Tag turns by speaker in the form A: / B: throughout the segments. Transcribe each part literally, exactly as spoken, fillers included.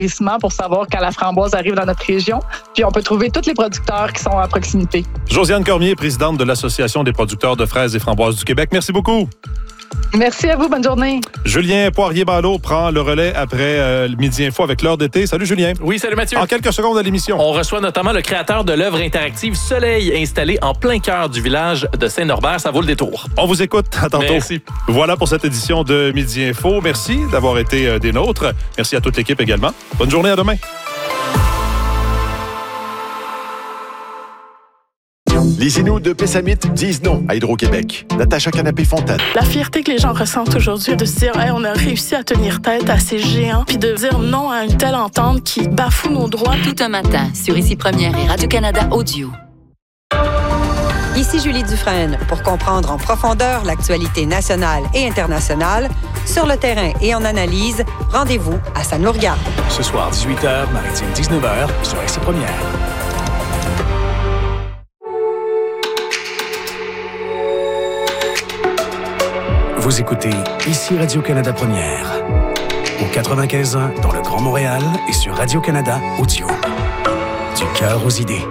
A: pour savoir quand la framboise arrive dans notre région. Puis on peut trouver tous les producteurs qui sont à proximité.
B: Josiane Cormier, présidente de l'Association des producteurs de fraises et framboises du Québec. Merci beaucoup.
A: Merci à vous. Bonne journée.
B: Julien Poirier-Ballot prend le relais après euh, le Midi Info avec l'heure d'été. Salut Julien.
C: Oui, salut Mathieu.
B: En quelques secondes à l'émission.
C: On reçoit notamment le créateur de l'œuvre interactive Soleil, installé en plein cœur du village de Saint-Norbert. Ça vaut le détour.
B: On vous écoute. À tantôt.
C: Merci.
B: Voilà pour cette édition de Midi Info. Merci d'avoir été euh, des nôtres. Merci à toute l'équipe également. Bonne journée, à demain.
D: Les Inuits de Pessamit disent non à Hydro-Québec. Natacha Canapé-Fontaine.
E: La fierté que les gens ressentent aujourd'hui de se dire hey, on a réussi à tenir tête à ces géants, puis de dire non à une telle entente qui bafoue nos droits.
F: Tout un matin sur Ici Première et Radio-Canada Audio.
G: Ici Julie Dufresne pour comprendre en profondeur l'actualité nationale et internationale. Sur le terrain et en analyse, rendez-vous à Ça nous regarde.
H: Ce soir, dix-huit heures, maritime dix-neuf heures, sur Ici Première. Vous écoutez Ici Radio-Canada Première. Au quatre-vingt-quinze ans dans le Grand Montréal et sur Radio-Canada Audio. Du cœur aux idées.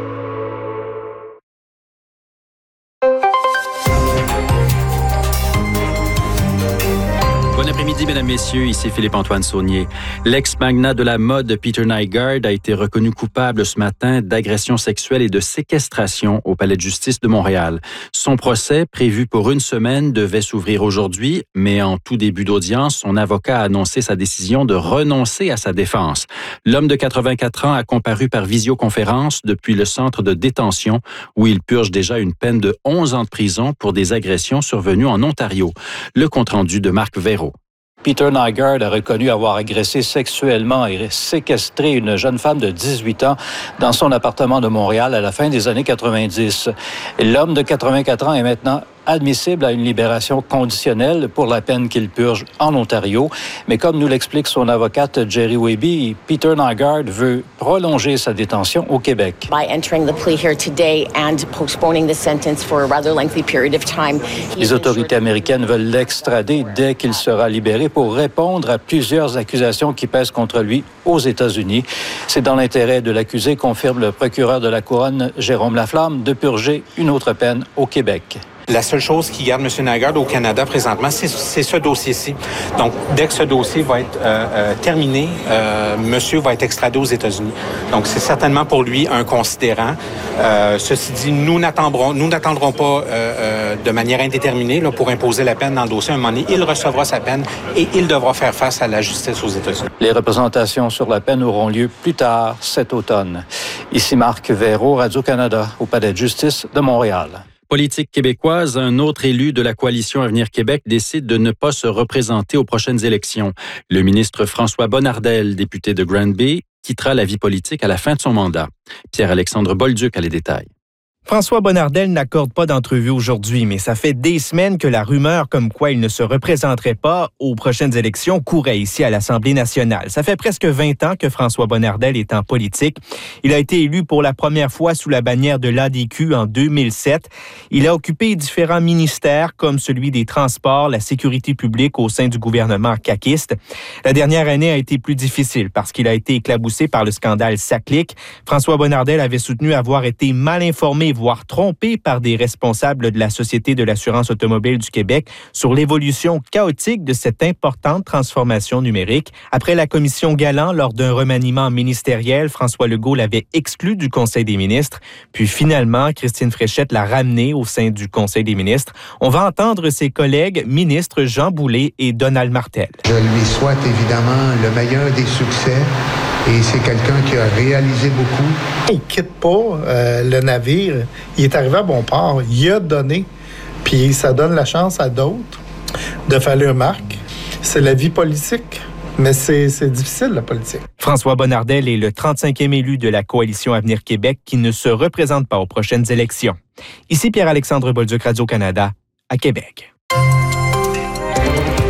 I: Bon après-midi, mesdames, messieurs. Ici Philippe-Antoine Saunier. L'ex-magnat de la mode Peter Nygard a été reconnu coupable ce matin d'agression sexuelle et de séquestration au Palais de justice de Montréal. Son procès, prévu pour une semaine, devait s'ouvrir aujourd'hui, mais en tout début d'audience, son avocat a annoncé sa décision de renoncer à sa défense. L'homme de quatre-vingt-quatre ans a comparu par visioconférence depuis le centre de détention où il purge déjà une peine de onze ans de prison pour des agressions survenues en Ontario. Le compte-rendu de Marc Véraud.
J: Peter Nygard a reconnu avoir agressé sexuellement et séquestré une jeune femme de dix-huit ans dans son appartement de Montréal à la fin des années quatre-vingt-dix. L'homme de quatre-vingt-quatre ans est maintenant admissible à une libération conditionnelle pour la peine qu'il purge en Ontario. Mais comme nous l'explique son avocate Jerry Weby, Peter Nygard veut prolonger sa détention au Québec.
K: By entering the plea here today and postponing the sentence for a rather lengthy period of time.
J: Les autorités américaines veulent l'extrader dès qu'il sera libéré pour répondre à plusieurs accusations qui pèsent contre lui aux États-Unis. C'est dans l'intérêt de l'accusé, confirme le procureur de la Couronne, Jérôme Laflamme, de purger une autre peine au Québec.
L: La seule chose qui garde M. Nygard au Canada présentement, c'est, c'est ce dossier-ci. Donc, dès que ce dossier va être euh, euh, terminé, euh, monsieur va être extradé aux États-Unis. Donc, c'est certainement pour lui un considérant. Euh, ceci dit, nous n'attendrons, nous n'attendrons pas euh, euh, de manière indéterminée là, pour imposer la peine dans le dossier. À un moment donné, il recevra sa peine et il devra faire face à la justice aux États-Unis.
J: Les représentations sur la peine auront lieu plus tard cet automne. Ici Marc Véraud, Radio-Canada, au Palais de justice de Montréal.
I: Politique québécoise, un autre élu de la coalition Avenir Québec décide de ne pas se représenter aux prochaines élections. Le ministre François Bonnardel, député de Granby, quittera la vie politique à la fin de son mandat. Pierre-Alexandre Bolduc a les détails.
M: François Bonnardel n'accorde pas d'entrevue aujourd'hui, mais ça fait des semaines que la rumeur comme quoi il ne se représenterait pas aux prochaines élections courait ici à l'Assemblée nationale. Ça fait presque vingt ans que François Bonnardel est en politique. Il a été élu pour la première fois sous la bannière de l'A D Q en deux mille sept. Il a occupé différents ministères comme celui des Transports, la sécurité publique au sein du gouvernement caquiste. La dernière année a été plus difficile parce qu'il a été éclaboussé par le scandale Saclic. François Bonnardel avait soutenu avoir été mal informé, voire trompé par des responsables de la Société de l'assurance automobile du Québec sur l'évolution chaotique de cette importante transformation numérique. Après la commission Galland, lors d'un remaniement ministériel, François Legault l'avait exclu du Conseil des ministres. Puis finalement, Christine Fréchette l'a ramené au sein du Conseil des ministres. On va entendre ses collègues ministres Jean Boulet et Donald Martel.
N: Je lui souhaite évidemment le meilleur des succès. Et c'est quelqu'un qui a réalisé beaucoup.
O: Il ne quitte pas euh, le navire. Il est arrivé à bon port. Il a donné. Puis ça donne la chance à d'autres de faire leur marque. C'est la vie politique. Mais c'est, c'est difficile, la politique.
M: François Bonnardel est le trente-cinquième élu de la coalition Avenir Québec qui ne se représente pas aux prochaines élections. Ici Pierre-Alexandre Bolduc, Radio-Canada, à Québec.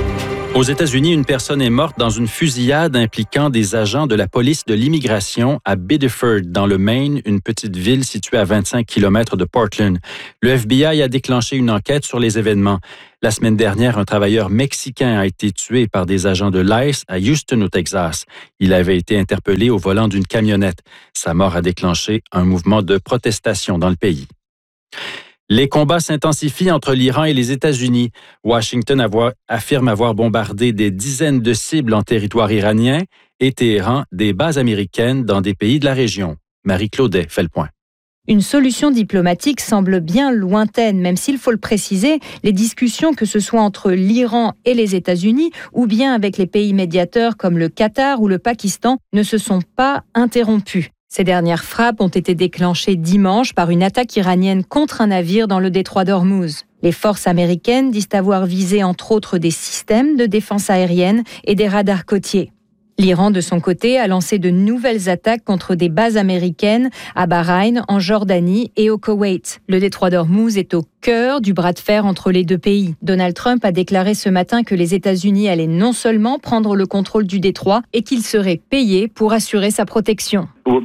I: Aux États-Unis, une personne est morte dans une fusillade impliquant des agents de la police de l'immigration à Biddeford, dans le Maine, une petite ville située à vingt-cinq kilomètres de Portland. Le F B I a déclenché une enquête sur les événements. La semaine dernière, un travailleur mexicain a été tué par des agents de l'I C E à Houston, au Texas. Il avait été interpellé au volant d'une camionnette. Sa mort a déclenché un mouvement de protestation dans le pays. Les combats s'intensifient entre l'Iran et les États-Unis. Washington avoir, affirme avoir bombardé des dizaines de cibles en territoire iranien et Téhéran des bases américaines dans des pays de la région. Marie Claudet fait le point.
P: Une solution diplomatique semble bien lointaine, même s'il faut le préciser, les discussions, que ce soit entre l'Iran et les États-Unis ou bien avec les pays médiateurs comme le Qatar ou le Pakistan, ne se sont pas interrompues. Ces dernières frappes ont été déclenchées dimanche par une attaque iranienne contre un navire dans le détroit d'Ormuz. Les forces américaines disent avoir visé entre autres des systèmes de défense aérienne et des radars côtiers. L'Iran, de son côté, a lancé de nouvelles attaques contre des bases américaines à Bahreïn, en Jordanie et au Koweït. Le détroit d'Ormuz est au cœur du bras de fer entre les deux pays. Donald Trump a déclaré ce matin que les États-Unis allaient non seulement prendre le contrôle du détroit et qu'ils seraient payés pour assurer sa protection. Nous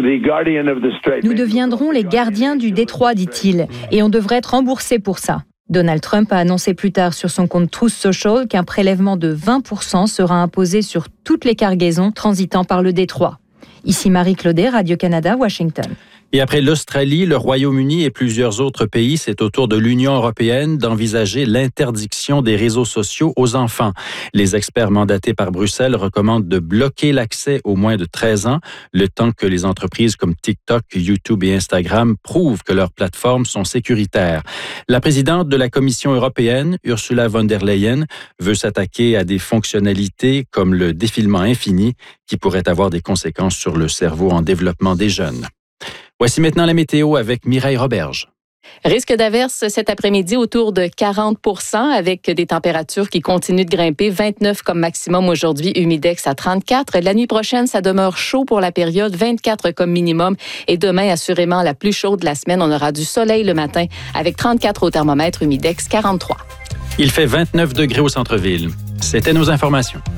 P: deviendrons les gardiens du détroit, dit-il, et on devrait être remboursés pour ça. Donald Trump a annoncé plus tard sur son compte Truth Social qu'un prélèvement de vingt pour cent sera imposé sur toutes les cargaisons transitant par le détroit. Ici Marie Claudet, Radio-Canada, Washington.
I: Et après l'Australie, le Royaume-Uni et plusieurs autres pays, c'est au tour de l'Union européenne d'envisager l'interdiction des réseaux sociaux aux enfants. Les experts mandatés par Bruxelles recommandent de bloquer l'accès aux moins de treize ans, le temps que les entreprises comme TikTok, YouTube et Instagram prouvent que leurs plateformes sont sécuritaires. La présidente de la Commission européenne, Ursula von der Leyen, veut s'attaquer à des fonctionnalités comme le défilement infini qui pourraient avoir des conséquences sur le cerveau en développement des jeunes. Voici maintenant la météo avec Mireille Roberge.
Q: Risque d'averse cet après-midi autour de quarante pour cent avec des températures qui continuent de grimper. vingt-neuf comme maximum aujourd'hui, humidex à trente-quatre. La nuit prochaine, ça demeure chaud pour la période, vingt-quatre comme minimum. Et demain, assurément, la plus chaude de la semaine. On aura du soleil le matin avec trente-quatre au thermomètre, humidex quarante-trois.
I: Il fait vingt-neuf degrés au centre-ville. C'était nos informations.